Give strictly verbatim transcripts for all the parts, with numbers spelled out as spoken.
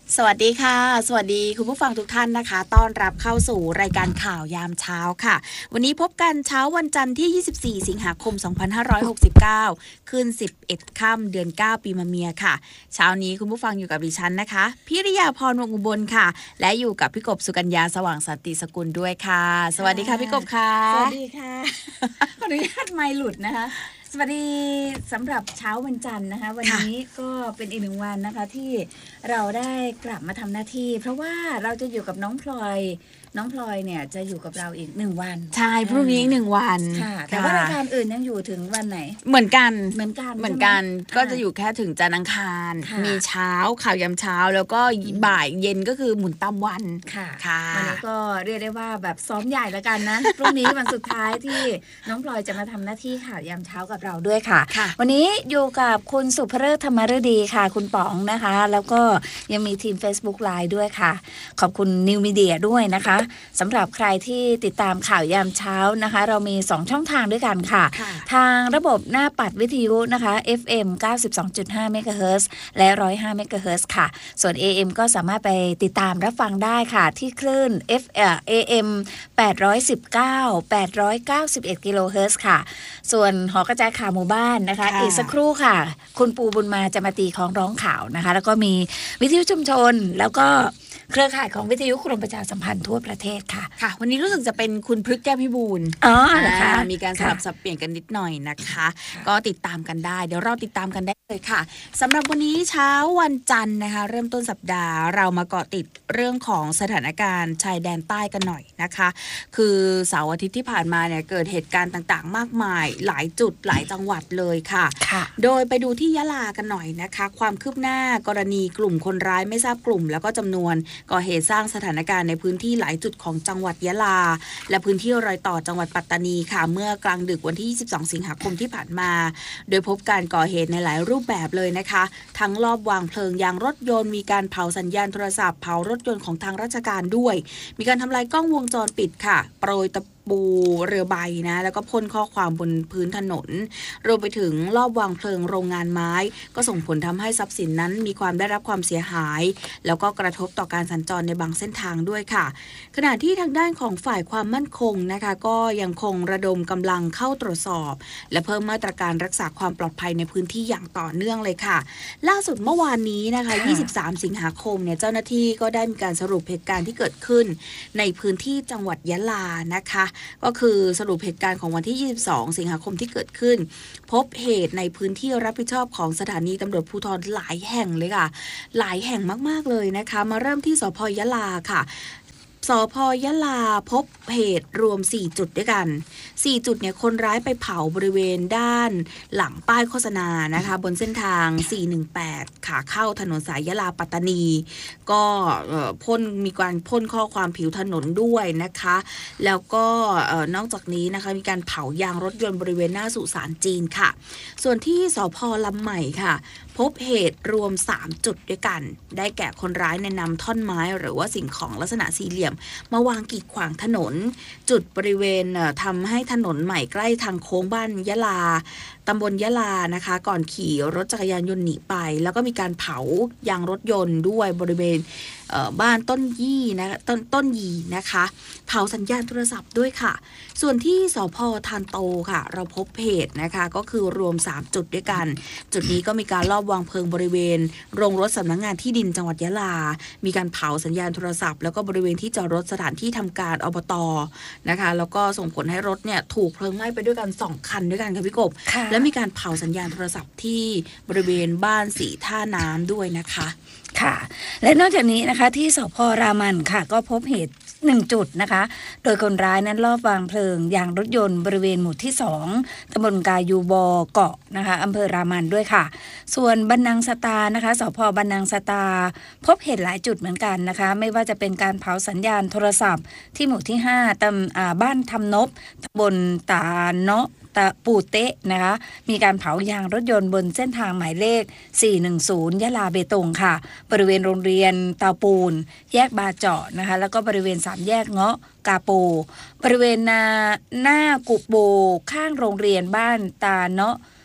สวัสดีค่ะสวัสดีคุณผู้ฟังทุกท่านนะคะต้อนรับเข้าสู่รายการข่าวยามเช้าค่ะวันนี้พบกันเช้าวันจันทร์ที่ยี่สิบสี่สิงหาคมสองพันห้าร้อยหกสิบเก้าคืนสิบเอ็ดค่ำเดือนเก้าปีมะเมียค่ะเช้านี้คุณผู้ฟังอยู่กับดิฉันนะคะพิริยาพรวงอุบลค่ะและอยู่กับพี่กบสุกัญญาสว่างสันติสกุลด้วยค่ะสวัสดีค่ะพี่กบค่ะสวัสดีค่ะขออนุญาตไมค์หลุดนะคะสวัสดีสำหรับเช้าวันจันทร์นะคะวันนี้ก็เป็นอีกหนึ่งวันนะคะที่เราได้กลับมาทำหน้าที่เพราะว่าเราจะอยู่กับน้องพลอยน้องพลอยเนี่ยจะอยู่กับเราอีกหนึ่งวันใช่พรุ่งนี้อีกหนึ่งวันค่ะแต่ว่ารายการอื่นยังอยู่ถึงวันไหนเหมือนกันเหมือนกันเหมือนกันก็จะอยู่แค่ถึงจันทร์อังคารมีเช้าข่าวยามเช้าแล้วก็บ่ายเย็นก็คือหมุนตามวันค่ะวันนี้ก็เรียกได้ว่าแบบซ้อมใหญ่แล้วกันนะพรุ่งนี้วันสุดท้ายที่น้องพลอยจะมาทำหน้าที่ข่าวยามเช้ากับเราด้วยค่ะวันนี้อยู่กับคุณสุภฤกษ์ธรรมฤดีค่ะคุณป๋องนะคะแล้วก็ยังมีทีม Facebook Live ด้วยค่ะขอบคุณนิวมีเดียด้วยนะคะสำหรับใครที่ติดตามข่าวยามเช้านะคะเรามีสองช่องทางด้วยกันค่ะทางระบบหน้าปัดวิทยุนะคะ เอฟ เอ็ม เก้าสิบสองจุดห้า เมกะเฮิรตซ์ และ หนึ่งร้อยห้า เมกะเฮิรตซ์ ค่ะส่วน เอ เอ็ม ก็สามารถไปติดตามรับฟังได้ค่ะที่คลื่น F เอ่อ เอ เอ็ม แปดร้อยสิบเก้า แปดร้อยเก้าสิบเอ็ด กิโลเฮิรตซ์ค่ะส่วนหอกระจายข่าวหมู่บ้านนะคะอีกสักครู่ค่ะคุณปูบุญมาจะมาตีของร้องข่าวนะคะแล้วก็มีวิทยุชุมชนแล้วก็เครือข่ายของวิทยุกรมประชาสัมพันธ์ทั่วประเทศค่ะค่ะวันนี้รู้สึกจะเป็นคุณพฤกษ์แก้วพิบูลอ๋อนะคะมีการสลับสับเปลี่ยนกันนิดหน่อยนะคะก็ติดตามกันได้เดี๋ยวเราติดตามกันได้เลยค่ะสำหรับวันนี้เช้าวันจันทร์นะคะเริ่มต้นสัปดาห์เรามาเกาะติดเรื่องของสถานการณ์ชายแดนใต้กันหน่อยนะคะคือเสาร์อาทิตย์ที่ผ่านมาเนี่ยเกิดเหตุการณ์ต่างๆมากมายหลายจุดหลายจังหวัดเลยค่ะโดยไปดูที่ยะลากันหน่อยนะคะความคืบหน้ากรณีกลุ่มคนร้ายไม่ทราบกลุ่มแล้วก็จำนวนก่อเหตุสร้างสถานการณ์ในพื้นที่หลายจุดของจังหวัดยะลาและพื้นที่รอยต่อจังหวัดปัตตานีค่ะเมื่อกลางดึกวันที่ยี่สิบสองสิงหาคมที่ผ่านมาโดยพบการก่อเหตุในหลายรูปแบบเลยนะคะทั้งลอบวางเพลิงยางรถยนต์มีการเผาสัญญาณโทรศัพท์เผารถยนต์ของทางราชการด้วยมีการทำลายกล้องวงจรปิดค่ะโปรยตะปูเรือใบนะแล้วก็พ่นข้อความบนพื้นถนนรวมไปถึงลอบวางเพลิงโรงงานไม้ก็ส่งผลทำให้ทรัพย์สินนั้นมีความได้รับความเสียหายแล้วก็กระทบต่อการสัญจรในบางเส้นทางด้วยค่ะขณะที่ทางด้านของฝ่ายความมั่นคงนะคะก็ยังคงระดมกำลังเข้าตรวจสอบและเพิ่มมาตรการรักษาความปลอดภัยในพื้นที่อย่างต่อเนื่องเลยค่ะล่าสุดเมื่อวานนี้นะคะยี่สิบสามสิงหาคมเนี่ยเจ้าหน้าที่ก็ได้มีการสรุปเหตุการณ์ที่เกิดขึ้นในพื้นที่จังหวัดยะลานะคะก็คือสรุปเหตุการณ์ของวันที่ยี่สิบสองสิงหาคมที่เกิดขึ้นพบเหตุในพื้นที่รับผิดชอบของสถานีตำรวจภูธรหลายแห่งเลยค่ะหลายแห่งมากๆเลยนะคะมาเริ่มที่สภ.ยะลาค่ะสภ.ยะลาพบเหตุรวมสี่จุดด้วยกันสี่จุดเนี่ยคนร้ายไปเผาบริเวณด้านหลังป้ายโฆษณานะคะบนเส้นทางสี่หนึ่งแปดขาเข้าถนนสายยะลาปัตตานีก็พ่นมีการพ่นข้อความผิวถนนด้วยนะคะแล้วก็นอกจากนี้นะคะมีการเผายางรถยนต์บริเวณหน้าสุสานจีนค่ะส่วนที่สภ.ลำใหม่ค่ะพบเหตุรวมสามจุดด้วยกันได้แก่คนร้ายในนำท่อนไม้หรือว่าสิ่งของลักษณะสี่เหลี่ยมมาวางกีดขวางถนนจุดบริเวณทำให้ถนนใหม่ใกล้ทางโค้งบ้านยะลาตำบลยะลานะคะก่อนขี่รถจักรยานยนต์หนีไปแล้วก็มีการเผายางรถยนต์ด้วยบริเวณบ้านต้นยี่นะต้นต้นยีนะคะเผาสัญญาณโทรศัพท์ด้วยค่ะส่วนที่สภ.ทานโตค่ะเราพบเหตุนะคะก็คือรวมสามจุดด้วยกันจุดนี้ก็มีการลอบวางเพลิงบริเวณโรงรถสำนักงานที่ดินจังหวัดยะลามีการเผาสัญญาณโทรศัพท์แล้วก็บริเวณที่จอดรถสถานที่ทำการอบต.นะคะแล้วก็ส่งผลให้รถเนี่ยถูกเพลิงไหม้ไปด้วยกันสองคันด้วยกันค่ะพี่กบและมีการเผาสัญญาณโทรศัพท์ที่บริเวณบ้านสีท่าน้ำด้วยนะคะค่ะและนอกจากนี้นะคะที่สภ.รามันค่ะก็พบเหตุหนึ่งจุดนะคะโดยคนร้ายนั้นลอบวางเพลิงยางรถยนต์บริเวณหมู่ที่สองตำบลกายูบอเกาะนะคะอำเภอรามันด้วยค่ะส่วนบันนังสตานะคะสภ.บันนังสตาพบเหตุหลายจุดเหมือนกันนะคะไม่ว่าจะเป็นการเผาสัญญาณโทรศัพท์ที่หมู่ที่ห้าตำบ้านทำนบตำบลตาเนาะตะปูเตะนะคะมีการเผายางรถยนต์บนเส้นทางหมายเลขสี่หนึ่งศูนย์ยะลาเบตงค่ะบริเวณโรงเรียนเตาปูนแยกบาเจาะนะคะแล้วก็บริเวณสามแยกเงาะกาโปบริเวณนาหน้ากุโบข้างโรงเรียนบ้านตาเนาะ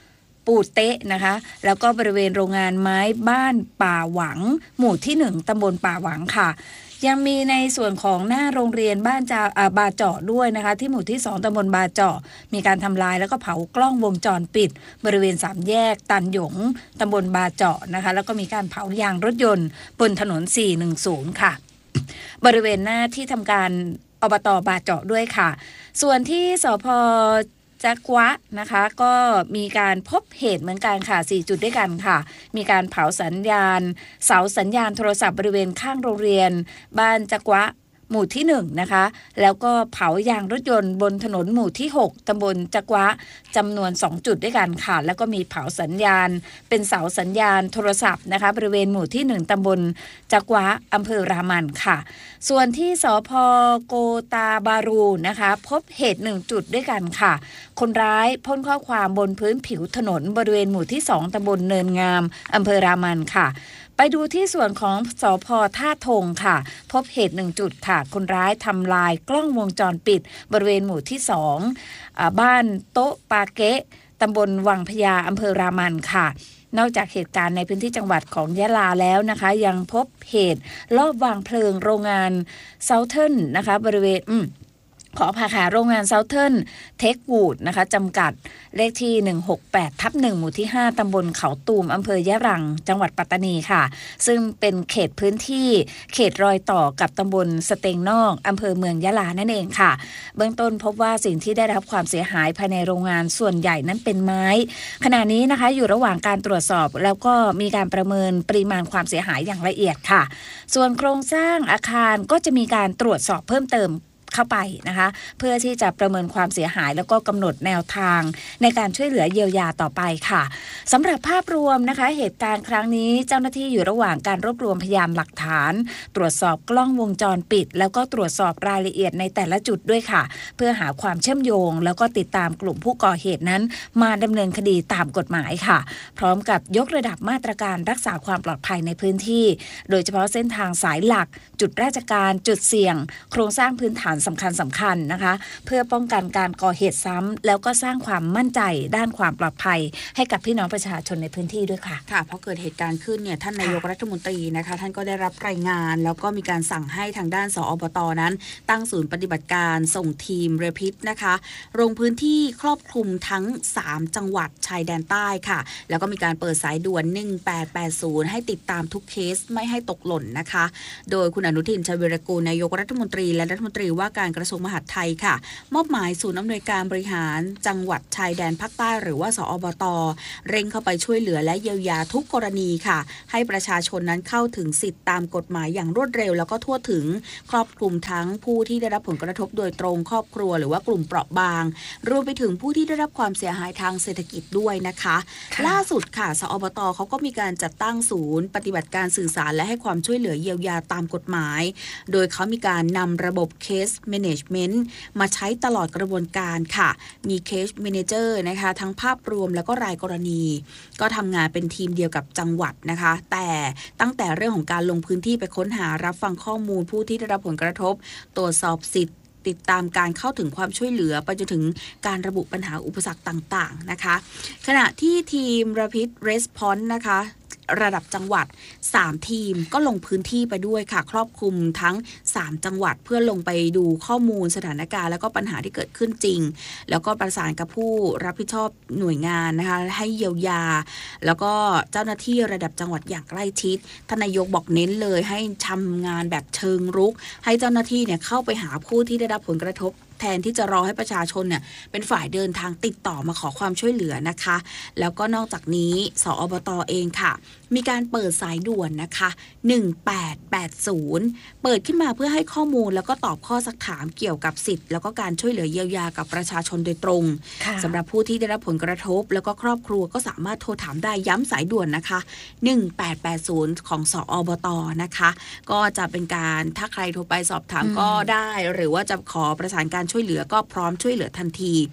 ปูเตะนะคะแล้วก็บริเวณโรงงานไม้บ้านป่าหวังหมู่ที่หนึ่งตำบลป่าหวังค่ะยังมีในส่วนของหน้าโรงเรียนบ้านจาบาเจาะด้วยนะคะที่หมู่ที่สองตำบลบาเจาะมีการทำลายแล้วก็เผากล้องวงจรปิดบริเวณสามแยกตันหยงตำบลบาเจาะนะคะแล้วก็มีการเผายางรถยนต์บนถนนสี่หนึ่งศูนย์ค่ะบริเวณหน้าที่ทำการอบต.บาเจาะด้วยค่ะส่วนที่สภ.จักวะนะคะก็มีการพบเหตุเหมือนกันค่ะสี่จุดด้วยกันค่ะมีการเผาสัญญาณเสาสัญญาณโทรศัพท์บริเวณข้างโรงเรียนบ้านจักวะหมู่ที่หนึ่งนะคะแล้วก็เผายางรถยนต์บนถนนหมู่ที่หกตำบลจักวะจำนวนสองจุดด้วยกันค่ะแล้วก็มีเผาสัญญาณเป็นเสาสัญญาณโทรศัพท์นะคะบริเวณหมู่ที่หนึ่งตำบลจักวะอำเภอรามันค่ะส่วนที่สภ.โกตาบารูนะคะพบเหตุหนึ่งจุดด้วยกันค่ะคนร้ายพ่นข้อความบนพื้นผิวถนนบริเวณหมู่ที่สองตำบลเนินงามอำเภอรามันค่ะไปดูที่ส่วนของสภ.ท่าทงค่ะพบเหตุหนึ่งจุดค่ะคนร้ายทำลายกล้องวงจรปิดบริเวณหมู่ที่สองอ่าบ้านโต๊ะปาเกะตำบลวังพญาอำเภอรามันค่ะนอกจากเหตุการณ์ในพื้นที่จังหวัดของยะลาแล้วนะคะยังพบเหตุลอบวางเพลิงโรงงานเซาเทิร์นนะคะบริเวณอืมขอพาค่ะโรงงานเซาเทิร์นเทควูดนะคะจำกัดเลขที่หนึ่งหกแปดทับหนึ่งหมู่ที่ห้าตำบลเขาตูมอำเภอยะรังจังหวัดปัตตานีค่ะซึ่งเป็นเขตพื้นที่เขตรอยต่อกับตำบลสเตงนอกอำเภอเมืองยะลานั่นเองค่ะเบื้องต้นพบว่าสิ่งที่ได้รับความเสียหายภายในโรงงานส่วนใหญ่นั้นเป็นไม้ขณะนี้นะคะอยู่ระหว่างการตรวจสอบแล้วก็มีการประเมินปริมาณความเสียหายอย่างละเอียดค่ะส่วนโครงสร้างอาคารก็จะมีการตรวจสอบเพิ่มเติมเข้าไปนะคะเพื่อที่จะประเมินความเสียหายแล้วก็กำหนดแนวทางในการช่วยเหลือเยียวยาต่อไปค่ะสำหรับภาพรวมนะคะเหตุการณ์ครั้งนี้เจ้าหน้าที่อยู่ระหว่างการรวบรวมพยานหลักฐานตรวจสอบกล้องวงจรปิดแล้วก็ตรวจสอบรายละเอียดในแต่ละจุดด้วยค่ะเพื่อหาความเชื่อมโยงแล้วก็ติดตามกลุ่มผู้ก่อเหตุนั้นมาดำเนินคดีตามกฎหมายค่ะพร้อมกับยกระดับมาตรการรักษาความปลอดภัยในพื้นที่โดยเฉพาะเส้นทางสายหลักจุดราชการจุดเสี่ยงโครงสร้างพื้นฐานสำคัญสำคัญนะคะเพื่อป้องกันการก่อเหตุซ้ำแล้วก็สร้างความมั่นใจด้านความปลอดภัยให้กับพี่น้องประชาชนในพื้นที่ด้วยค่ะค่ะพอเกิดเหตุการณ์ขึ้นเนี่ยท่านนายกรัฐมนตรีนะคะท่านก็ได้รับรายงานแล้วก็มีการสั่งให้ทางด้านสอบต.นั้นตั้งศูนย์ปฏิบัติการส่งทีมเรือพิษนะคะลงพื้นที่ครอบคลุมทั้งสามจังหวัดชายแดนใต้ค่ะแล้วก็มีการเปิดสายด่วนหนึ่งแปดแปดศูนย์ให้ติดตามทุกเคสไม่ให้ตกหล่นนะคะโดยคุณอนุทินชาญวีรกูลนายกรัฐมนตรีและรัฐมนตรีว่าการกระทรวงมหาดไทยค่ะมอบหมายศูนย์อำนวยการบริหารจังหวัดชายแดนภาคใต้หรือว่าสอบต.เร่งเข้าไปช่วยเหลือและเยียวยาทุกกรณีค่ะให้ประชาชนนั้นเข้าถึงสิทธิตามกฎหมายอย่างรวดเร็วแล้วก็ทั่วถึงครอบคลุมทั้งผู้ที่ได้รับผลกระทบโดยตรงครอบครัวหรือว่ากลุ่มเปราะบางรวมไปถึงผู้ที่ได้รับความเสียหายทางเศรษฐกิจด้วยนะคะล่าสุดค่ะสอบต.เขาก็มีการจัดตั้งศูนย์ปฏิบัติการสื่อสารและให้ความช่วยเหลือเยียวยาตามกฎหมายโดยเขามีการนำระบบ Case Management มาใช้ตลอดกระบวนการค่ะมี Case Manager นะคะทั้งภาพรวมแล้วก็รายกรณีก็ทำงานเป็นทีมเดียวกับจังหวัดนะคะแต่ตั้งแต่เรื่องของการลงพื้นที่ไปค้นหารับฟังข้อมูลผู้ที่ได้รับผลกระทบตรวจสอบสิทธิ์ติดตามการเข้าถึงความช่วยเหลือไปจนถึงการระบุปัญหาอุปสรรคต่างๆนะคะขณะที่ทีม Rapid Response นะคะระดับจังหวัดสามทีมก็ลงพื้นที่ไปด้วยค่ะครอบคลุมทั้งสามจังหวัดเพื่อลงไปดูข้อมูลสถานการณ์แล้วก็ปัญหาที่เกิดขึ้นจริงแล้วก็ประสานกับผู้รับผิดชอบหน่วยงานนะคะให้เยียวยาแล้วก็เจ้าหน้าที่ระดับจังหวัดอย่างใกล้ชิดท่านนายกบอกเน้นเลยให้ทำงานแบบเชิงรุกให้เจ้าหน้าที่เนี่ยเข้าไปหาผู้ที่ได้รับผลกระทบแทนที่จะรอให้ประชาชนเนี่ยเป็นฝ่ายเดินทางติดต่อมาขอความช่วยเหลือนะคะแล้วก็นอกจากนี้สอบต.เองค่ะมีการเปิดสายด่วนนะคะหนึ่งแปดแปดศูนย์เปิดขึ้นมาเพื่อให้ข้อมูลแล้วก็ตอบข้อซักถามเกี่ยวกับสิทธิ์แล้วก็การช่วยเหลือเยียวยากับประชาชนโดยตรงสำหรับผู้ที่ได้รับผลกระทบแล้วก็ครอบครัวก็สามารถโทรถามได้ย้ำสายด่วนนะคะหนึ่งแปดแปดศูนย์ของสอบต.นะคะก็จะเป็นการถ้าใครโทรไปสอบถามก็ได้หรือว่าจะขอประสานการช่วยเหลือก็พร้อมช่วยเหลือทันที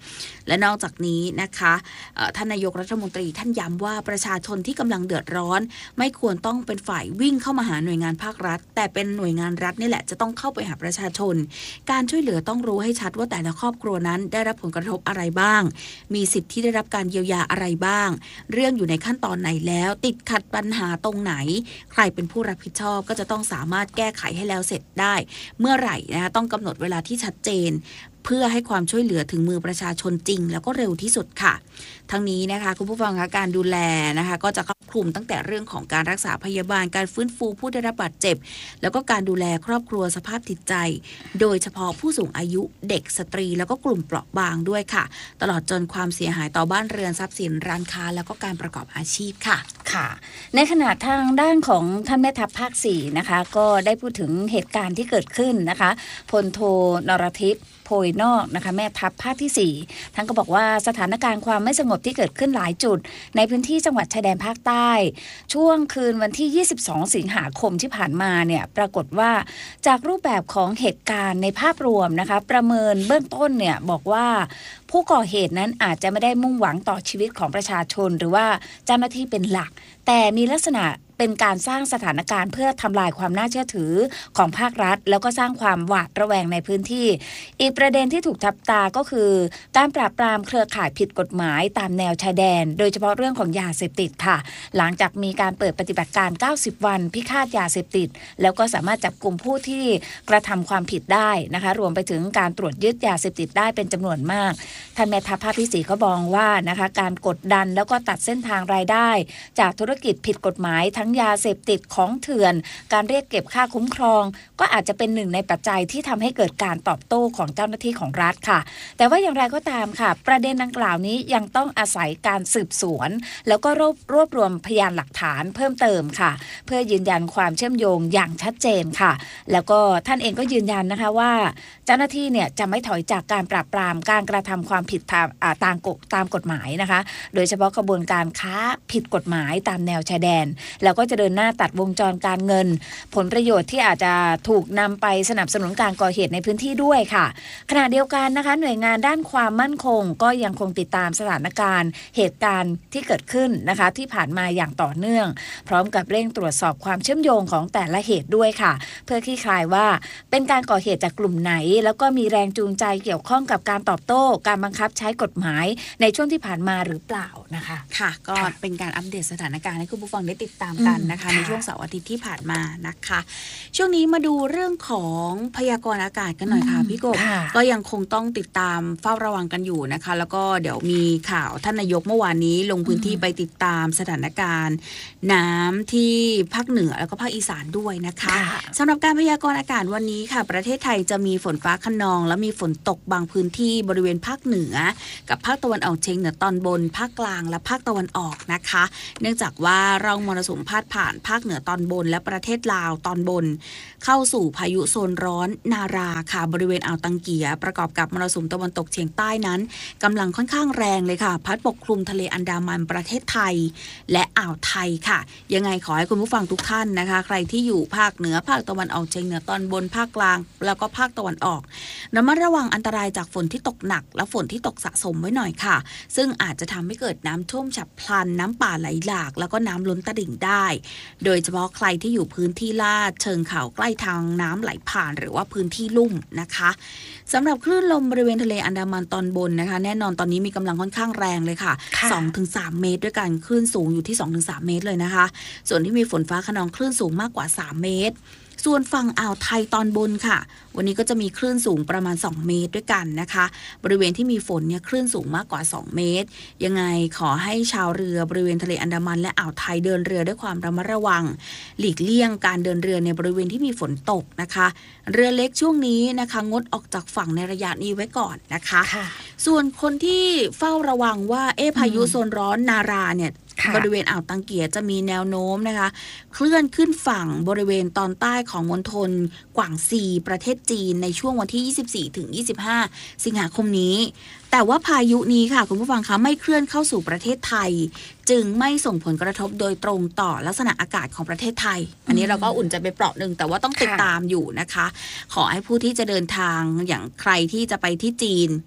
และนอกจากนี้นะคะท่านนายกรัฐมนตรีท่านย้ำว่าประชาชนที่กำลังเดือดร้อนไม่ควรต้องเป็นฝ่ายวิ่งเข้ามาหาหน่วยงานภาครัฐแต่เป็นหน่วยงานรัฐนี่แหละจะต้องเข้าไปหาประชาชนการช่วยเหลือต้องรู้ให้ชัดว่าแต่ละครอบครัวนั้นได้รับผลกระทบอะไรบ้างมีสิทธิ์ที่ได้รับการเยียวยาอะไรบ้างเรื่องอยู่ในขั้นตอนไหนแล้วติดขัดปัญหาตรงไหนใครเป็นผู้รับผิดชอบก็จะต้องสามารถแก้ไขให้แล้วเสร็จได้เมื่อไหร่นะคะต้องกำหนดเวลาที่ชัดเจนเพื่อให้ความช่วยเหลือถึงมือประชาชนจริงแล้วก็เร็วที่สุดค่ะทั้งนี้นะคะคุณผู้ฟังคะการดูแลนะคะก็จะครอบคลุมตั้งแต่เรื่องของการรักษาพยาบาลการฟื้นฟูผู้ได้รับบาดเจ็บแล้วก็การดูแลครอบครัวสภาพจิตใจโดยเฉพาะผู้สูงอายุเด็กสตรีแล้วก็กลุ่มเปราะบางด้วยค่ะตลอดจนความเสียหายต่อบ้านเรือนทรัพย์สินร้านค้าแล้วก็การประกอบอาชีพค่ะค่ะในขณะทางด้านของท่านแม่ทัพภาคสี่นะคะก็ได้พูดถึงเหตุการณ์ที่เกิดขึ้นนะคะพลโทนรทิพย์โพยนอกนะคะแม่ทัพภาคที่สี่ท่านก็บอกว่าสถานการณ์ความไม่สงบที่เกิดขึ้นหลายจุดในพื้นที่จังหวัดชายแดนภาคใต้ช่วงคืนวันที่ยี่สิบสองสิงหาคมที่ผ่านมาเนี่ยปรากฏว่าจากรูปแบบของเหตุการณ์ในภาพรวมนะคะประเมินเบื้องต้นเนี่ยบอกว่าผู้ก่อเหตุนั้นอาจจะไม่ได้มุ่งหวังต่อชีวิตของประชาชนหรือว่าเจ้าหน้าที่เป็นหลักแต่มีลักษณะเป็นการสร้างสถานการณ์เพื่อทำลายความน่าเชื่อถือของภาครัฐแล้วก็สร้างความหวาดระแวงในพื้นที่อีกประเด็นที่ถูกจับตาก็คือการปราบปรามเครือข่ายผิดกฎหมายตามแนวชายแดนโดยเฉพาะเรื่องของยาเสพติดค่ะหลังจากมีการเปิดปฏิบัติการเก้าสิบวันพิฆาตยาเสพติดแล้วก็สามารถจับกลุ่มผู้ที่กระทำความผิดได้นะคะรวมไปถึงการตรวจยึดยาเสพติดได้เป็นจำนวนมากท่านแม่ทัพภาคที่สี่ก็มองว่านะคะการกดดันแล้วก็ตัดเส้นทางรายได้จากธุรกิจผิดกฎหมายทั้งยาเสพติดของเถื่อนการเรียกเก็บค่าคุ้มครองก็อาจจะเป็นหนึ่งในปัจจัยที่ทำให้เกิดการตอบโต้ของเจ้าหน้าที่ของรัฐค่ะแต่ว่าอย่างไรก็ตามค่ะประเด็นดังกล่าวนี้ยังต้องอาศัยการสืบสวนแล้วก็รวบรวบรวมพยานหลักฐานเพิ่มเติมค่ะเพื่อยืนยันความเชื่อมโยงอย่างชัดเจนค่ะแล้วก็ท่านเองก็ยืนยันนะคะว่าเจ้าหน้าที่เนี่ยจะไม่ถอยจากการปราบปรามการกระทำความผิดตามตามกฎตามกฎหมายนะคะโดยเฉพาะขบวนการค้าผิดกฎหมายตามแนวชายแดนแล้วก็จะเดินหน้าตัดวงจรการเงินผลประโยชน์ที่อาจจะถูกนำไปสนับสนุนการก่อเหตุในพื้นที่ด้วยค่ะขณะเดียวกันนะคะหน่วยงานด้านความมั่นคงก็ยังคงติดตามสถานการณ์เหตุการณ์ที่เกิดขึ้นนะคะที่ผ่านมาอย่างต่อเนื่องพร้อมกับเร่งตรวจสอบความเชื่อมโยงของแต่ละเหตุด้วยค่ะเพื่อคลี่คลายว่าเป็นการก่อเหตุจากกลุ่มไหนแล้วก็มีแรงจูงใจเกี่ยวข้องกับการตอบโต้การบังคับใช้กฎหมายในช่วงที่ผ่านมาหรือเปล่านะคะค่ะก็เป็นการอัปเดตสถานการณ์ให้คุณผู้ฟังได้ติดตามกันนะคะในช่วงเสาร์อาทิตย์ที่ผ่านมานะคะช่วงนี้มาดูเรื่องของพยากรณ์อากาศกันหน่อยค่ะพี่กบก็ยังคงต้องติดตามเฝ้าระวังกันอยู่นะคะแล้วก็เดี๋ยวมีข่าวท่านนายกเมื่อวานนี้ลงพื้นที่ไปติดตามสถานการณ์น้ำที่ภาคเหนือแล้วก็ภาคอีสานด้วยนะคะสำหรับการพยากรณ์อากาศวันนี้ค่ะประเทศไทยจะมีฝนฟ้าคะนองและมีฝนตกบางพื้นที่บริเวณภาคเหนือกับภาคตะวันออกเฉียงเหนือตอนบนภาคกลางและภาคตะวันออกนะคะเนื่องจากว่าร่องมรสุมพาดผ่านภาคเหนือตอนบนและประเทศลาวตอนบนเข้าสู่พายุโซนร้อนนาราค่ะบริเวณอ่าวตังเกียประกอบกับมรสุมตะวันตกเฉียงใต้นั้นกำลังค่อนข้างแรงเลยค่ะพัดปกคลุมทะเลอันดามันประเทศไทยและอ่าวไทยค่ะยังไงขอให้คุณผู้ฟังทุกท่านนะคะใครที่อยู่ภาคเหนือภาคตะวันออกเฉียงเหนือตอนบนภาคกลางแล้วก็ภาคตะวันออกระมัดระวังอันตรายจากฝนที่ตกหนักและฝนที่ตกสะสมไว้หน่อยค่ะซึ่งอาจจะทำให้เกิดน้ำท่วมฉับพลันน้ำป่าไหลหลากแล้วก็น้ำล้นตลิ่งได้โดยเฉพาะใครที่อยู่พื้นที่ลาดเชิงเขาใกล้ทางน้ำไหลผ่านหรือว่าพื้นที่ลุ่มนะคะสำหรับคลื่นลมบริเวณทะเลอันดามันตอนบนนะคะแน่นอนตอนนี้มีกำลังค่อนข้างแรงเลยค่ะ สองถึงสาม เมตรด้วยกันคลื่นสูงอยู่ที่ สองถึงสาม เมตรเลยนะคะส่วนที่มีฝนฟ้าคะนองคลื่นสูงมากกว่าสามเมตรส่วนฝั่งอ่าวไทยตอนบนค่ะวันนี้ก็จะมีคลื่นสูงประมาณสองเมตรด้วยกันนะคะบริเวณที่มีฝนเนี่ยคลื่นสูงมากกว่าสองเมตรยังไงขอให้ชาวเรือบริเวณทะเลอันดามันและอ่าวไทยเดินเรือด้วยความระมัดระวังหลีกเลี่ยงการเดินเรือในบริเวณที่มีฝนตกนะคะเรือเล็กช่วงนี้นะคะงดออกจากฝั่งในระยะนี้ไว้ก่อนนะคะส่วนคนที่เฝ้าระวังว่าเอ๊ะพายุโซนร้อนนาราเนี่ยบริเวณอ่าวตังเกียจะมีแนวโน้มนะคะเคลื่อนขึ้นฝั่งบริเวณตอนใต้ของมณฑลกวางซีประเทศจีนในช่วงวันที่ยี่สิบสี่ถึงยี่สิบห้าสิงหาคมนี้แต่ว่าพายุนี้ค่ะคุณผู้ฟังคะไม่เคลื่อนเข้าสู่ประเทศไทยจึงไม่ส่งผลกระทบโดยตรงต่อลักษณะอากาศของประเทศไทยอันนี้เราก็อุ่นใจไปเปราะหนึ่งแต่ว่าต้องติดตามอยู่นะคะขอให้ผู้ที่จะเดินทางอย่างใครที่จะไปที่จีน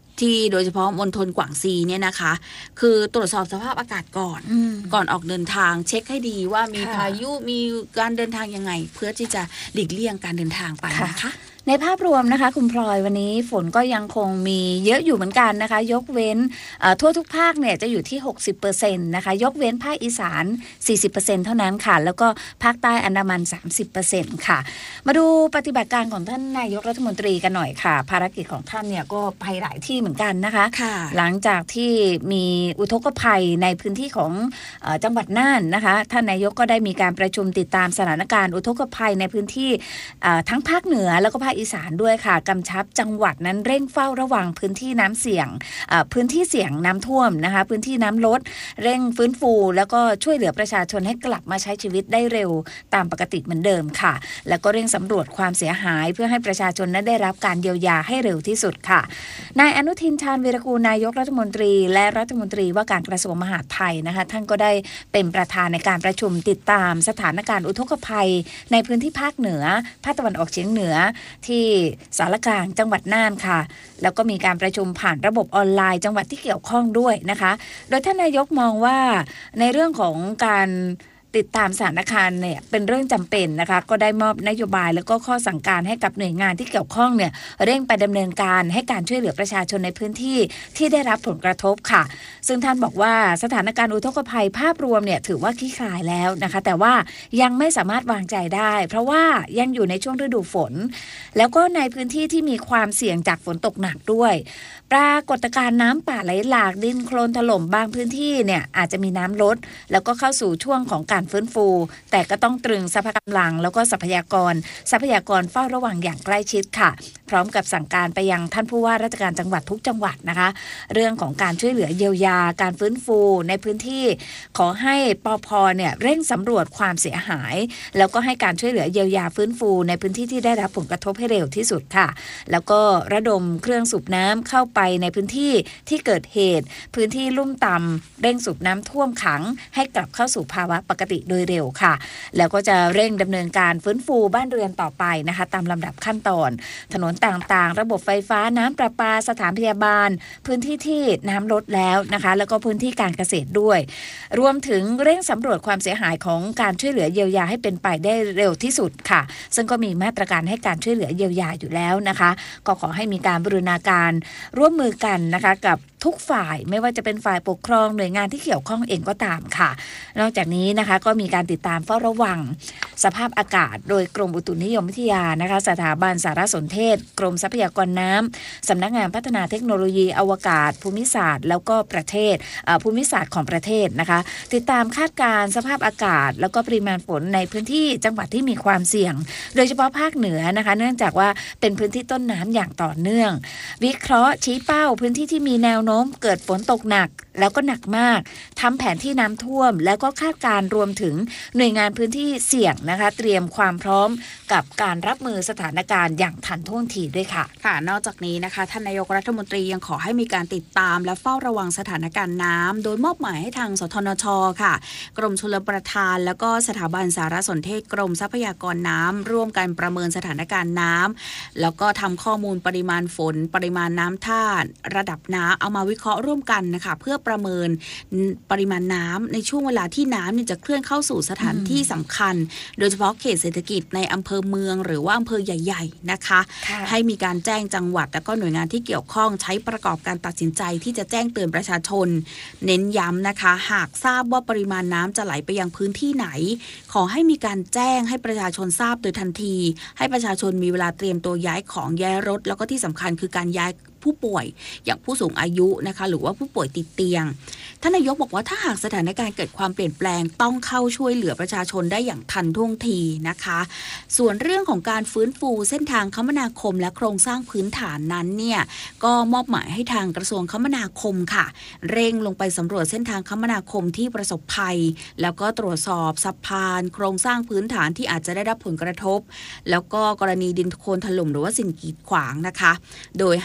ที่โดยเฉพาะมณฑลกวางซีเนี่ยนะคะคือตรวจสอบสภาพอากาศก่อนก่อนออกเดินทางเช็คให้ดีว่ามีพายุมีการเดินทางยังไงเพื่อที่จะหลีกเลี่ยงการเดินทางไปนะคะในภาพรวมนะคะคุณพลอยวันนี้ฝนก็ยังคงมีเยอะอยู่เหมือนกันนะคะยกเว้นทั่วทุกภาคเนี่ยจะอยู่ที่ หกสิบเปอร์เซ็นต์ นะคะยกเว้นภาคอีสาน สี่สิบเปอร์เซ็นต์ เท่านั้นค่ะแล้วก็ภาคใต้อันดามัน สามสิบเปอร์เซ็นต์ ค่ะมาดูปฏิบัติการของท่านนายกรัฐมนตรีกันหน่อยค่ะภารกิจของท่านเนี่ยก็ไปหลายที่เหมือนกันนะคะหลังจากที่มีอุทกภัยในพื้นที่ของเอ่อจังหวัดน่านนะคะท่านนายกก็ได้มีการประชุมติดตามสถานการณ์อุทกภัยในพื้นที่ทั้งภาคเหนือแล้วก็ภาคอีสานด้วยค่ะกำชับจังหวัดนั้นเร่งเฝ้าระวังพื้นที่น้ำเสี่ยงพื้นที่เสี่ยงน้ำท่วมนะคะพื้นที่น้ำลดเร่งฟื้นฟูแล้วก็ช่วยเหลือประชาชนให้กลับมาใช้ชีวิตได้เร็วตามปกติเหมือนเดิมค่ะแล้วก็เร่งสำรวจความเสียหายเพื่อให้ประชาชนนั้นได้รับการเยียวยาให้เร็วที่สุดค่ะนายอนุทินชาญวีรกูลนายกรัฐมนตรีและรัฐมนตรีว่าการกระทรวงมหาดไทยนะคะท่านก็ได้เป็นประธานในการประชุมติดตามสถานการณ์อุทกภัยในพื้นที่ภาคเหนือภาคตะวันออกเฉียงเหนือที่สารกลางจังหวัดน่านค่ะแล้วก็มีการประชุมผ่านระบบออนไลน์จังหวัดที่เกี่ยวข้องด้วยนะคะโดยท่านนายกมองว่าในเรื่องของการติดตามสถานการณ์เนี่ยเป็นเรื่องจำเป็นนะคะก็ได้มอบนโยบายแล้วก็ข้อสั่งการให้กับหน่วยงานที่เกี่ยวข้องเนี่ยเร่งไปดำเนินการให้การช่วยเหลือประชาชนในพื้นที่ที่ได้รับผลกระทบค่ะซึ่งท่านบอกว่าสถานการณ์อุทกภัยภาพรวมเนี่ยถือว่าคลี่คลายแล้วนะคะแต่ว่ายังไม่สามารถวางใจได้เพราะว่ายังอยู่ในช่วงฤดูฝนแล้วก็ในพื้นที่ที่มีความเสี่ยงจากฝนตกหนักด้วยปรากฏการณ์น้ำป่าไหลหลากดินโคลนถล่มบางพื้นที่เนี่ยอาจจะมีน้ำลดแล้วก็เข้าสู่ช่วงของการฟื้นฟูแต่ก็ต้องตรึงทรัพยากำลังแล้วก็ทรัพยากรทรัพยากรเฝ้าระวังอย่างใกล้ชิดค่ะพร้อมกับสั่งการไปยังท่านผู้ว่าราชการจังหวัดทุกจังหวัดนะคะเรื่องของการช่วยเหลือเยียวยาการฟื้นฟูในพื้นที่ขอให้ปภเนี่ยเร่งสำรวจความเสียหายแล้วก็ให้การช่วยเหลือเยียวยาฟื้นฟูในพื้นที่ที่ได้รับผลกระทบให้เร็วที่สุดค่ะแล้วก็ระดมเครื่องสูบน้ำเข้าไปในพื้นที่ที่เกิดเหตุพื้นที่ลุ่มต่ำเร่งสูบน้ำท่วมขังให้กลับเข้าสู่ภาวะปกติโดยเร็วค่ะแล้วก็จะเร่งดำเนินการฟื้นฟูบ้านเรือนต่อไปนะคะตามลำดับขั้นตอนถนนต่างๆระบบไฟฟ้าน้ำประปาสถานพยาบาลพื้นที่ที่น้ำลดแล้วนะคะแล้วก็พื้นที่การเกษตรด้วยรวมถึงเร่งสำรวจความเสียหายของการช่วยเหลือเยียวยาให้เป็นไปได้เร็วที่สุดค่ะซึ่งก็มีมาตรการให้การช่วยเหลือเยียวยาอยู่แล้วนะคะก็ขอให้มีการบูรณาการร่วมมือกันนะคะกับทุกฝ่ายไม่ว่าจะเป็นฝ่ายปกครองหน่วยงานที่เกี่ยวข้องเองก็ตามค่ะนอกจากนี้นะคะก็มีการติดตามเฝ้าระวังสภาพอากาศโดยกรมอุตุนิยมวิทยานะคะสถาบันสารสนเทศกรมทรัพยากรน้ำสำนักงานพัฒนาเทคโนโลยีอวกาศภูมิศาสตร์แล้วก็ประเทศภูมิศาสตร์ของประเทศนะคะติดตามคาดการณ์สภาพอากาศแล้วก็ปริมาณฝนในพื้นที่จังหวัดที่มีความเสี่ยงโดยเฉพาะภาคเหนือนะคะเนื่องจากว่าเป็นพื้นที่ต้นน้ำอย่างต่อเนื่องวิเคราะห์ชี้เป้าพื้นที่ที่มีแนวโน้มเกิดฝนตกหนักแล้วก็หนักมากทำแผนที่น้ำท่วมแล้วก็คาดการณ์รวมถึงหน่วยงานพื้นที่เสี่ยงนะคะเตรียมความพร้อมกับการรับมือสถานการณ์อย่างทันท่วงทีด้วยค่ะค่ะนอกจากนี้นะคะท่านนายกรัฐมนตรียังขอให้มีการติดตามและเฝ้าระวังสถานการณ์น้ำโดยมอบหมายให้ทางสทนช.ค่ะกรมชลประทานแล้วก็สถาบันสารสนเทศกรมทรัพยากรน้ำร่วมกันประเมินสถานการณ์น้ำแล้วก็ทำข้อมูลปริมาณฝนปริมาณน้ำท่าระดับน้ำเอามาวิเคราะห์ร่วมกันนะคะเพื่อประเมินปริมาณน้ำในช่วงเวลาที่น้ำเนี่ยจะเคลื่อนเข้าสู่สถานที่สำคัญโดยเฉพาะเขตเศรษฐกิจในอำเภอเมืองหรือว่าอำเภอใหญ่ๆนะคะให้มีการแจ้งจังหวัดและก็หน่วยงานที่เกี่ยวข้องใช้ประกอบการตัดสินใจที่จะแจ้งเตือนประชาชนเน้นย้ำนะคะหากทราบว่าปริมาณน้ำจะไหลไปยังพื้นที่ไหนขอให้มีการแจ้งให้ประชาชนทราบโดยทันทีให้ประชาชนมีเวลาเตรียมตัวย้ายของย้ายรถแล้วก็ที่สำคัญคือการย้ายผู้ป่วยอย่างผู้สูงอายุนะคะหรือว่าผู้ป่วยติดเตียงท่านนายกบอกว่าถ้าหากสถานการณ์เกิดความเปลี่ยนแปลงต้องเข้าช่วยเหลือประชาชนได้อย่างทันท่วงทีนะคะส่วนเรื่องของการฟื้นฟูเส้นทางคมนาคมและโครงสร้างพื้นฐานนั้นเนี่ยก็มอบหมายให้ทางกระทรวงคมนาคมค่ะเร่งลงไปสำรวจเส้นทางคมนาคมที่ประสบภัยแล้วก็ตรวจสอบสะพานโครงสร้างพื้นฐานที่อาจจะได้รับผลกระทบแล้วก็กรณีดินโคลนถล่มหรือว่าสิ่งกีดขวางนะคะโดยให้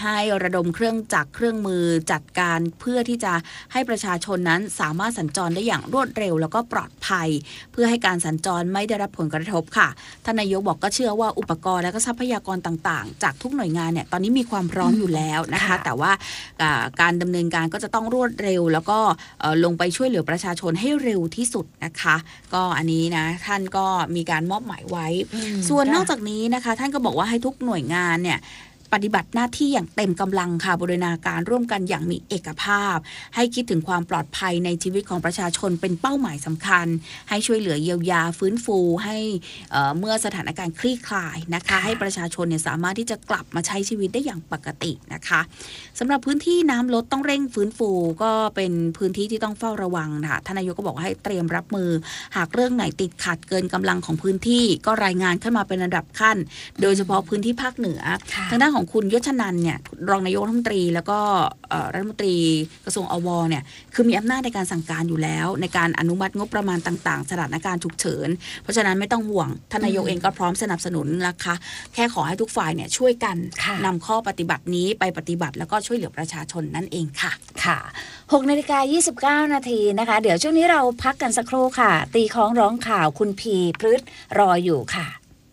ระดมเครื่องจักรเครื่องมือจัดการเพื่อที่จะให้ประชาชนนั้นสามารถสัญจรได้อย่างรวดเร็วแล้วก็ปลอดภัยเพื่อให้การสัญจรไม่ได้รับผลกระทบค่ะท่านนายกบอกก็เชื่อว่าอุปกรณ์และก็ทรัพยากรต่างๆจากทุกหน่วยงานเนี่ยตอนนี้มีความพร้อมอยู่แล้วนะคะแต่ว่าการดำเนินการก็จะต้องรวดเร็วแล้วก็ลงไปช่วยเหลือประชาชนให้เร็วที่สุดนะคะก็อันนี้นะท่านก็มีการมอบหมายไว้ส่วนนอกจากนี้นะคะท่านก็บอกว่าให้ทุกหน่วยงานเนี่ยปฏิบัติหน้าที่อย่างเต็มกำลังค่ะบูรณาการร่วมกันอย่างมีเอกภาพให้คิดถึงความปลอดภัยในชีวิตของประชาชนเป็นเป้าหมายสำคัญให้ช่วยเหลือเยียวยาฟื้นฟูให้เอ่อเมื่อสถานการณ์คลี่คลายนะคะให้ประชาชนเนี่ยสามารถที่จะกลับมาใช้ชีวิตได้อย่างปกตินะคะสำหรับพื้นที่น้ำลดต้องเร่งฟื้นฟูก็เป็นพื้นที่ที่ต้องเฝ้าระวังค่ะท่านนายกก็บอกว่าให้เตรียมรับมือหากเรื่องไหนติดขัดเกินกำลังของพื้นที่ก็รายงานขึ้นมาเป็นระดับขั้นโดยเฉพาะพื้นที่ภาคเหนือทางด้านของคุณยศนันท์เนี่ยรองนายกรัฐมนตรีแล้วก็รัฐมนตรีกระทรวงอวเนี่ยคือมีอำนาจในการสั่งการอยู่แล้วในการอนุมัติงบประมาณต่างๆสถานการณ์ฉุกเฉินเพราะฉะนั้นไม่ต้องห่วงท่านนายกเองก็พร้อมสนับสนุนนะคะแค่ขอให้ทุกฝ่ายเนี่ยช่วยกันนำข้อปฏิบัตินี้ไปปฏิบัติแล้วก็ช่วยเหลือประชาชนนั่นเองค่ะค่ะหกนาฬิกายี่สิบเก้านาทีนะคะเดี๋ยวช่วงนี้เราพักกันสักครู่ค่ะตีคล้องร้องข่าวคุณพีพฤษรออยู่ค่ะ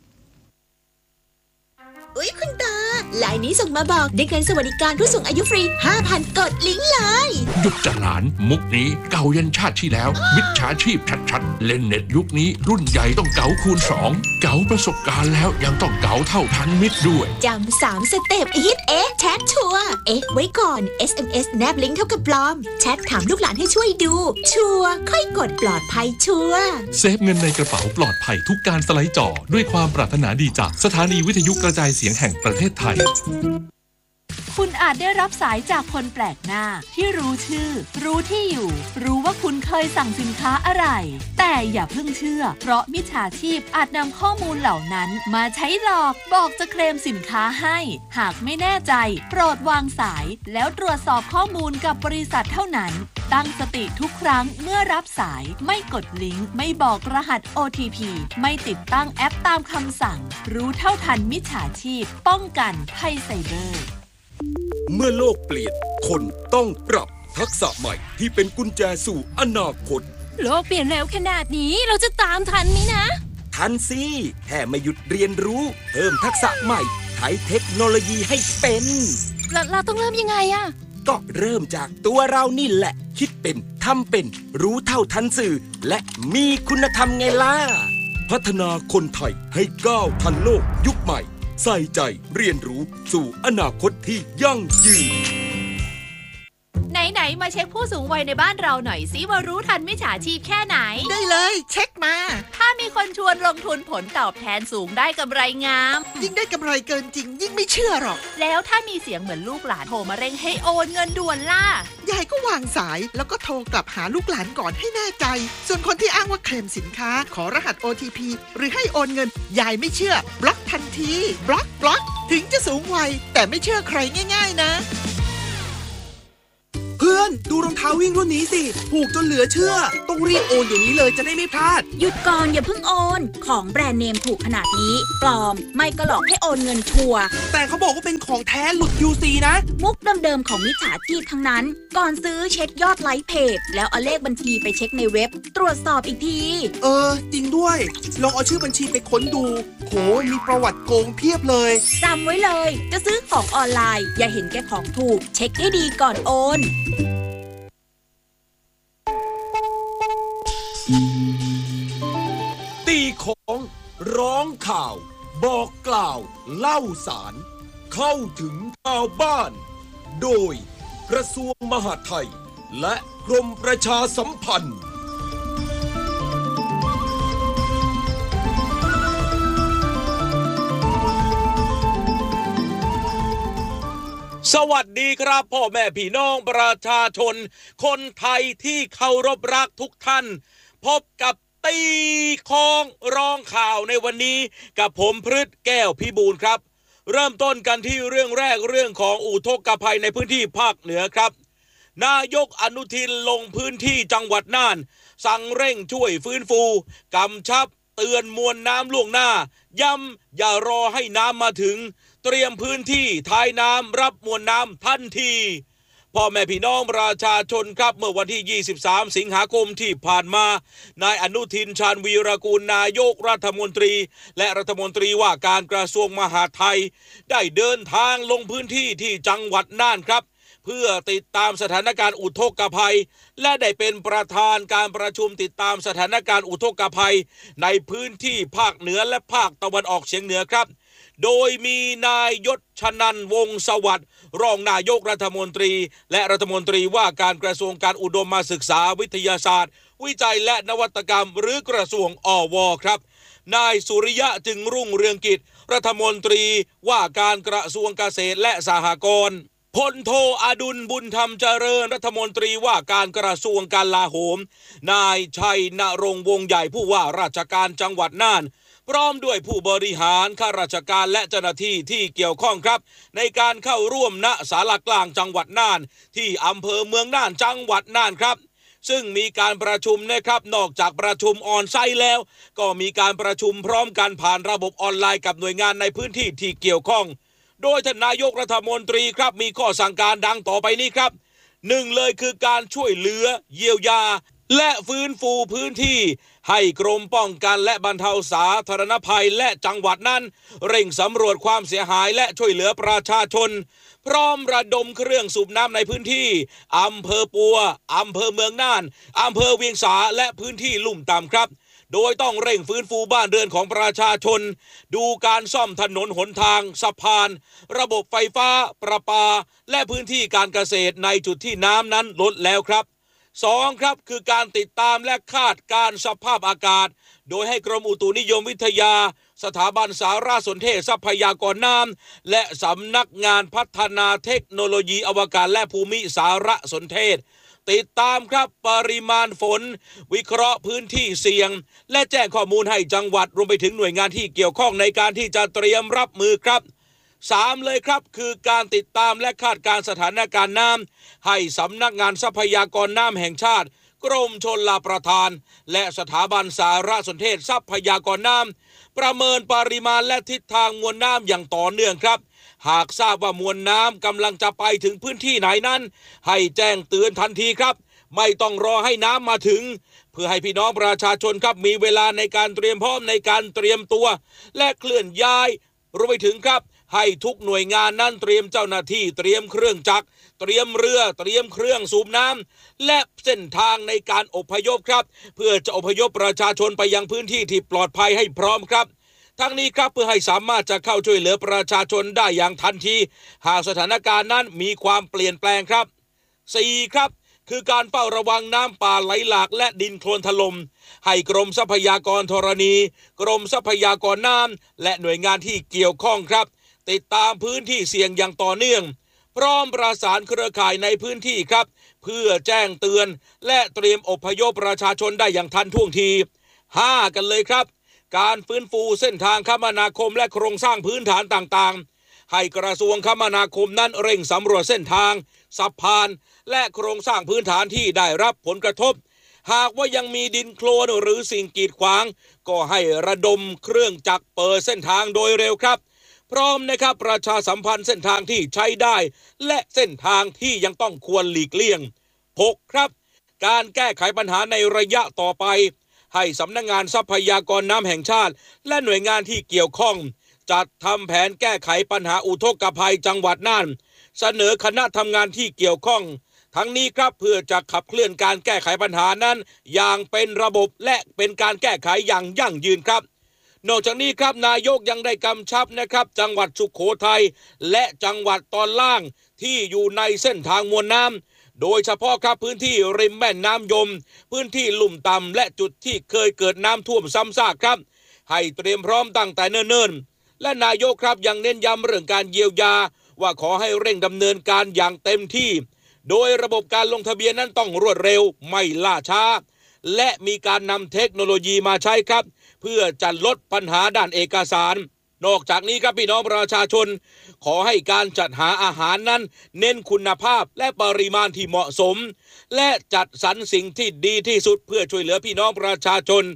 อุ๊ยคุณตาไลน์นี้ส่งมาบอกได้เงินสวัสดิการผู้สูงอายุฟรี ห้าพัน กดลิงก์เลยหยุดจะหลานมุกนี้เก่ายันชาติที่แล้วมิจฉาชีพชัดๆเล่นเน็ตยุคนี้รุ่นใหญ่ต้องเก๋าคูณสองเก๋าประสบการณ์แล้วยังต้องเก๋าเท่าทันมิตรด้วยจำสามสเต็ปฮิตเอ๊ะแชทชัวร์เอ๊ะไว้ก่อน เอส เอ็ม เอส แนบลิงก์เท่ากับปลอมแชทถามลูกหลานให้ช่วยดูชัวร์ค่อยกดปลอดภัยชัวร์เซฟเงินในกระเป๋าปลอดภัยทุกการสไลด์จอด้วยความปรารถนาดีจากสถานีวิทยุกระจายเสียงแห่งประเทศไทยคุณอาจได้รับสายจากคนแปลกหน้าที่รู้ชื่อรู้ที่อยู่รู้ว่าคุณเคยสั่งสินค้าอะไรแต่อย่าเพิ่งเชื่อเพราะมิจฉาชีพอาจนำข้อมูลเหล่านั้นมาใช้หลอกบอกจะเคลมสินค้าให้หากไม่แน่ใจโปรดวางสายแล้วตรวจสอบข้อมูลกับบริษัทเท่านั้นตั้งสติทุกครั้งเมื่อรับสายไม่กดลิงก์ไม่บอกรหัส โอ ที พี ไม่ติดตั้งแอปตามคำสั่งรู้เท่าทันมิจฉาชีพป้องกันภัยไซเบอร์เมื่อโลกเปลี่ยนคนต้องปรับทักษะใหม่ที่เป็นกุญแจสู่อนาคตโลกเปลี่ยนแล้วขนาดนี้เราจะตามทันไหมนะทันสิแค่ไม่หยุดเรียนรู้เพิ่มทักษะใหม่ใช้เทคโนโลยีให้เป็นเราเราต้องเริ่มยังไงอะก็เริ่มจากตัวเรานี่แหละคิดเป็นทำเป็นรู้เท่าทันสื่อและมีคุณธรรมไงล่ะพัฒนาคนไทยให้ก้าวทันโลกยุคใหม่ใส่ใจเรียนรู้สู่อนาคตที่ยั่งยืนไหนๆมาเช็คผู้สูงวัยในบ้านเราหน่อยสิว่ารู้ทันมิจฉาชีพแค่ไหนได้เลยเช็คมาถ้ามีคนชวนลงทุนผลตอบแทนสูงได้กำไรงามยิ่งได้กำไรเกินจริงยิ่งไม่เชื่อหรอกแล้วถ้ามีเสียงเหมือนลูกหลานโทรมาเร่งให้โอนเงินด่วนล่ะยายก็วางสายแล้วก็โทรกลับหาลูกหลานก่อนให้แน่ใจส่วนคนที่อ้างว่าเคลมสินค้าขอรหัส โอ ที พี หรือให้โอนเงินยายไม่เชื่อบล็อกทันทีบล็อกบล็อกถึงจะสูงวัยแต่ไม่เชื่อใครง่ายๆนะเพื่อนดูรองเท้าวิ่งรุ่นนี้สิถูกจนเหลือเชื่อต้องรีบโอนอย่างนี้เลยจะได้ไม่พลาดหยุดก่อนอย่าเพิ่งโอนของแบรนด์เนมถูกขนาดนี้ปลอมไม่ก็หลอกให้โอนเงินชัวร์แต่เขาบอกว่าเป็นของแท้หลุด ยู ซี นะมุกเดิมๆของมิจฉาชีพทั้งนั้นก่อนซื้อเช็คยอดไลค์เพจแล้วเอาเลขบัญชีไปเช็คในเว็บตรวจสอบอีกทีเออจริงด้วยลองเอาชื่อบัญชีไปค้นดูโหมีประวัติโกงเพียบเลยจำไว้เลยจะซื้อของออนไลน์อย่าเห็นแก่ของถูกเช็คให้ดีก่อนโอนตีของร้องข่าวบอกกล่าวเล่าสารเข้าถึงชาวบ้านโดยกระทรวงมหาดไทยและกรมประชาสัมพันธ์สวัสดีครับพ่อแม่พี่น้องประชาชนคนไทยที่เคารพรักทุกท่านพบกับตีคองร้องข่าวในวันนี้กับผมพฤษแก้วพิบูลครับเริ่มต้นกันที่เรื่องแรกเรื่องของอุทกภัยในพื้นที่ภาคเหนือครับนายกอนุทินลงพื้นที่จังหวัดน่านสั่งเร่งช่วยฟื้นฟูกำชับเตือนมวลน้ำล่วงหน้าย้ำอย่ารอให้น้ำมาถึงเตรียมพื้นที่ท้ายน้ำรับมวลน้ำทันทีพ่อแม่พี่น้องประชาชนครับเมื่อวันที่ ยี่สิบสาม สิงหาคมที่ผ่านมานายอนุทินชาญวีรกูลนายกรัฐมนตรีและรัฐมนตรีว่าการกระทรวงมหาดไทยได้เดินทางลงพื้นที่ที่จังหวัดน่านครับเพื่อติดตามสถานการณ์อุทกภัยและได้เป็นประธานการประชุมติดตามสถานการณ์อุทกภัยในพื้นที่ภาคเหนือและภาคตะวันออกเฉียงเหนือครับโดยมีนายยศชนันท์วงศ์สวัสดิ์รองนายกรัฐมนตรีและรัฐมนตรีว่าการกระทรวงการอุดมศึกษาวิทยาศาสตร์วิจัยและนวัตกรรมหรือกระทรวงอวครับนายสุริยะจึงรุ่งเรืองกิจรัฐมนตรีว่าการกระทรวงเกษตรและสหกรณ์พลโทอดุลบุญธรรมเจริญรัฐมนตรีว่าการกระทรวงการลาโหมนายชัยณรงค์วงศ์ใหญ่ผู้ว่าราชการจังหวัดน่านพร้อมด้วยผู้บริหารข้าราชการและเจ้าหน้าที่ที่เกี่ยวข้องครับในการเข้าร่วมณศาลากลางจังหวัดน่านที่อำเภอเมืองน่านจังหวัดน่านครับซึ่งมีการประชุมนะครับนอกจากประชุมออนไซต์แล้วก็มีการประชุมพร้อมกันผ่านระบบออนไลน์กับหน่วยงานในพื้นที่ที่เกี่ยวข้องโดยท่านนายกรัฐมนตรีครับมีข้อสั่งการดังต่อไปนี้ครับหนึ่งเลยคือการช่วยเหลือเยียวยาและฟื้นฟูพื้นที่ให้กรมป้องกันและบรรเทาสาธารณภัยและจังหวัดนั้นเร่งสำรวจความเสียหายและช่วยเหลือประชาชนพร้อมระดมเครื่องสูบน้ำในพื้นที่อำเภอปัวอำเภอเมืองน่านอำเภอเวียงสาและพื้นที่ลุ่มต่ำครับโดยต้องเร่งฟื้นฟูบ้านเรือนของประชาชนดูการซ่อมถนนหนทางสะพานระบบไฟฟ้าประปาและพื้นที่การเกษตรในจุดที่น้ำนั้นลดแล้วครับสองครับคือการติดตามและคาดการสภาพอากาศโดยให้กรมอุตุนิยมวิทยาสถาบันสารสนเทศทรัพยากรน้ำและสำนักงานพัฒนาเทคโนโลยีอวกาศและภูมิสารสนเทศติดตามครับปริมาณฝนวิเคราะห์พื้นที่เสี่ยงและแจ้งข้อมูลให้จังหวัดรวมไปถึงหน่วยงานที่เกี่ยวข้องในการที่จะเตรียมรับมือครับสามเลยครับคือการติดตามและคาดการสถานการณ์น้ำให้สำนักงานทรัพยากรน้ำแห่งชาติกรมชลประทานและสถาบันสารสนเทศทรัพยากรน้ำประเมินปริมาณและทิศทางมวลน้ำอย่างต่อเนื่องครับหากทราบว่ามวลน้ำกำลังจะไปถึงพื้นที่ไหนนั้นให้แจ้งเตือนทันทีครับไม่ต้องรอให้น้ำมาถึงเพื่อให้พี่น้องประชาชนครับมีเวลาในการเตรียมพร้อมในการเตรียมตัวและเคลื่อนย้ายรวมไปถึงครับให้ทุกหน่วยงานนั้นเตรียมเจ้าหน้าที่เตรียมเครื่องจักรเตรียมเรือเตรียมเครื่องสูบน้ำและเส้นทางในการอพยพครับเพื่อจะอพยพประชาชนไปยังพื้นที่ที่ปลอดภัยให้พร้อมครับทั้งนี้ครับเพื่อให้สามารถจะเข้าช่วยเหลือประชาชนได้อย่างทันทีหากสถานการณ์นั้นมีความเปลี่ยนแปลงครับสี่ครับคือการเฝ้าระวังน้ำป่าไหลหลากและดินโคลนถล่มให้กรมทรัพยากรธรณีกรมทรัพยากรน้ำและหน่วยงานที่เกี่ยวข้องครับติดตามพื้นที่เสี่ยงอย่างต่อเนื่องพร้อมประสานเครือข่ายในพื้นที่ครับเพื่อแจ้งเตือนและเตรียมอพยพประชาชนได้อย่างทันท่วงทีห้ากันเลยครับการฟื้นฟูเส้นทางคมนาคมและโครงสร้างพื้นฐานต่างๆให้กระทรวงคมนาคมนั้นเร่งสำรวจเส้นทางสะพานและโครงสร้างพื้นฐานที่ได้รับผลกระทบหากว่ายังมีดินโคลนหรือสิ่งกีดขวางก็ให้ระดมเครื่องจักรเปิดเส้นทางโดยเร็วครับพร้อมนะครับประชาสัมพันธ์เส้นทางที่ใช้ได้และเส้นทางที่ยังต้องควรหลีกเลี่ยงหกครับการแก้ไขปัญหาในระยะต่อไปให้สำนักงานทรัพยากรน้ำแห่งชาติและหน่วยงานที่เกี่ยวข้องจัดทำแผนแก้ไขปัญหาอุทกภัยจังหวัดน่านเสนอคณะทำงานที่เกี่ยวข้องทั้งนี้ครับเพื่อจะขับเคลื่อนการแก้ไขปัญหานั้นอย่างเป็นระบบและเป็นการแก้ไขอย่างยั่งยืนครับนอกจากนี้ครับนายกยังได้กำชับนะครับจังหวัดสุโขทัยและจังหวัดตอนล่างที่อยู่ในเส้นทางมวลน้ำโดยเฉพาะครับพื้นที่ริมแม่น้ำยมพื้นที่ลุ่มต่ำและจุดที่เคยเกิดน้ำท่วมซ้ำซากครับให้เตรียมพร้อมตั้งแต่เนิ่นๆและนายกครับยังเน้นย้ำเรื่องการเยียวยาว่าขอให้เร่งดำเนินการอย่างเต็มที่โดยระบบการลงทะเบียนนั้นต้องรวดเร็วไม่ล่าช้าและมีการนำเทคโนโลยีมาใช้ครับเพื่อจะลดปัญหาด้านเอกสารนอกจากนี้ครับพี่น้องประชาชนขอให้การจัดหาอาหารนั้นเน้นคุณภาพและปริมาณที่เหมาะสมและจัดสรรสิ่งที่ดีที่สุดเพื่อช่วยเหลือพี่น้องประชาชน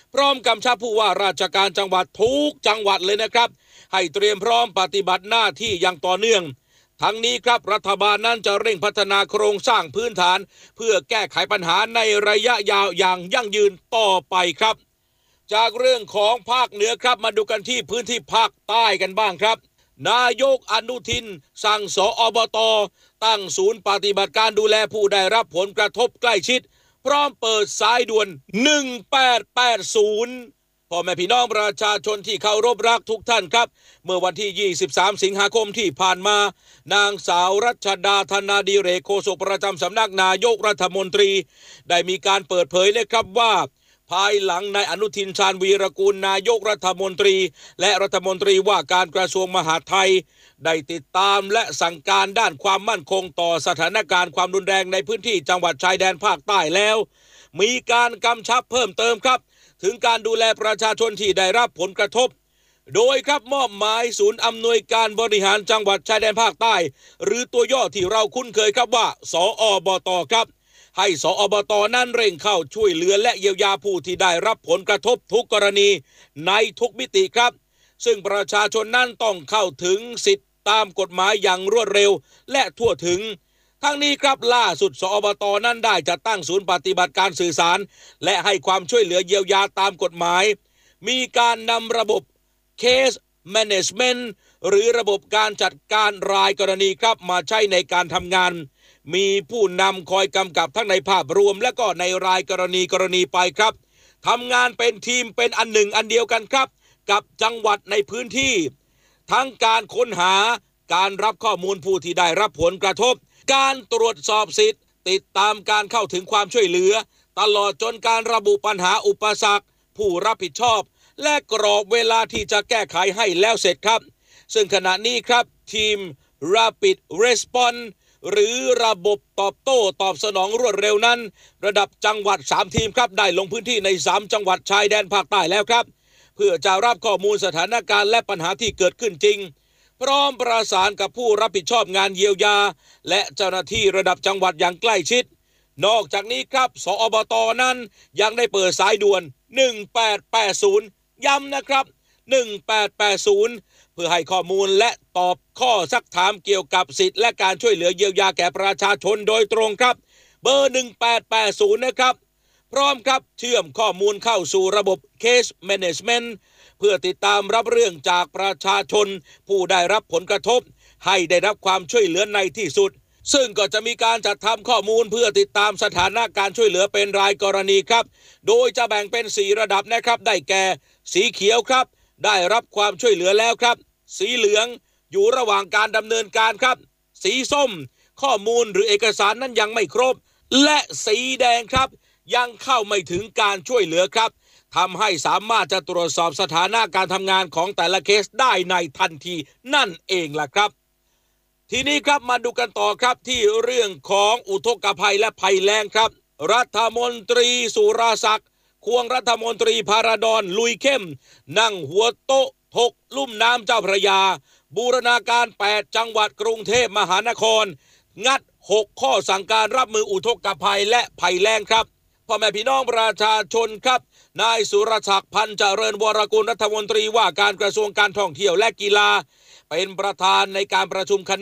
พร้อมกำชับผู้ว่าราชการจังหวัดทุกจังหวัดเลยนะครับให้เตรียมพร้อมปฏิบัติหน้าที่อย่างต่อเนื่องทั้งนี้ครับรัฐบาลนั้นจะเร่งพัฒนาโครงสร้างพื้นฐานเพื่อแก้ไขปัญหาในระยะยาวอย่างยั่งยืนต่อไปครับจากเรื่องของภาคเหนือครับมาดูกันที่พื้นที่ภาคใต้กันบ้างครับนายกอนุทินสั่งสอบต.ตั้งศูนย์ปฏิบัติการดูแลผู้ได้รับผลกระทบใกล้ชิดพร้อมเปิดสายด่วนหนึ่งแปดแปดศูนย์พ่อแม่พี่น้องประชาชนที่เคารพรักทุกท่านครับเมื่อวันที่ยี่สิบสามสิงหาคมที่ผ่านมานางสาวรัชดาธนาดิเรกโฆษกประจำสำนักนายกรัฐมนตรีได้มีการเปิดเผยนะครับว่าภายหลังนายอนุทินชาญวีรกูลนายกรัฐมนตรีและรัฐมนตรีว่าการกระทรวงมหาดไทยได้ติดตามและสั่งการด้านความมั่นคงต่อสถานการณ์ความรุนแรงในพื้นที่จังหวัดชายแดนภาคใต้แล้วมีการกำชับเพิ่มเติมครับถึงการดูแลประชาชนที่ได้รับผลกระทบโดยครับมอบหมายศูนย์อำนวยการบริหารจังหวัดชายแดนภาคใต้หรือตัวย่อที่เราคุ้นเคยครับว่าสอบต.ครับให้สอบต.นั้นเร่งเข้าช่วยเหลือและเยียวยาผู้ที่ได้รับผลกระทบทุกกรณีในทุกมิติครับซึ่งประชาชนนั้นต้องเข้าถึงสิทธิตามกฎหมายอย่างรวดเร็วและทั่วถึงทั้งนี้ครับล่าสุดสอบต.นั้นได้จัดตั้งศูนย์ปฏิบัติการสื่อสารและให้ความช่วยเหลือเยียวยาตามกฎหมายมีการนำระบบ Case Management หรือระบบการจัดการรายกรณีครับมาใช้ในการทำงานมีผู้นำคอยกำกับทั้งในภาพรวมและก็ในรายกรณีกรณีไปครับทำงานเป็นทีมเป็นอันหนึ่งอันเดียวกันครับกับจังหวัดในพื้นที่ทั้งการค้นหาการรับข้อมูลผู้ที่ได้รับผลกระทบการตรวจสอบสิทธิ์ติดตามการเข้าถึงความช่วยเหลือตลอดจนการระบุปัญหาอุปสรรคผู้รับผิดชอบและกรอบเวลาที่จะแก้ไขให้แล้วเสร็จครับซึ่งขณะนี้ครับทีม Rapid Response หรือระบบตอบโต้ตอบสนองรวดเร็วนั้นระดับจังหวัดสามทีมครับได้ลงพื้นที่ในสามจังหวัดชายแดนภาคใต้แล้วครับเพื่อจะรับข้อมูลสถานการณ์และปัญหาที่เกิดขึ้นจริงพร้อมประสานกับผู้รับผิดชอบงานเยียวยาและเจ้าหน้าที่ระดับจังหวัดอย่างใกล้ชิดนอกจากนี้ครับสอบต.นั้นยังได้เปิดสายด่วนหนึ่งแปดแปดศูนย์ย้ำนะครับหนึ่งแปดแปดศูนย์เพื่อให้ข้อมูลและตอบข้อซักถามเกี่ยวกับสิทธิและการช่วยเหลือเยียวยาแก่ประชาชนโดยตรงครับเบอร์หนึ่งแปดแปดศูนย์นะครับพร้อมครับเชื่อมข้อมูลเข้าสู่ระบบ Case Management เพื่อติดตามรับเรื่องจากประชาชนผู้ได้รับผลกระทบให้ได้รับความช่วยเหลือในที่สุดซึ่งก็จะมีการจัดทำข้อมูลเพื่อติดตามสถานะการช่วยเหลือเป็นรายกรณีครับโดยจะแบ่งเป็นสี่ระดับนะครับได้แก่สีเขียวครับได้รับความช่วยเหลือแล้วครับสีเหลืองอยู่ระหว่างการดำเนินการครับสีส้มข้อมูลหรือเอกสารนั้นยังไม่ครบและสีแดงครับยังเข้าไม่ถึงการช่วยเหลือครับทำให้สามารถจะตรวจสอบสถานะการทำงานของแต่ละเคสได้ในทันทีนั่นเองล่ะครับทีนี้ครับมาดูกันต่อครับที่เรื่องของอุทกภัยและภัยแล้งครับรัฐมนตรีสุรศักดิ์ควงรัฐมนตรีพาราดอนลุยเข้มนั่งหัวโต๊ะถกลุ่มน้ำเจ้าพระยาบูรณาการแปดจังหวัดกรุงเทพมหานครงัดหกข้อสั่งการรับมืออุทกภัยและภัยแล้งครับพ่อแม่พี่น้องประชาชนครับนายสุรศักดิ์พันธ์เจริญวรกุลรัฐมนตรีว่าการกระทรวงการท่องเที่ยวและกีฬาเป็นประธานในการประชุมคณะ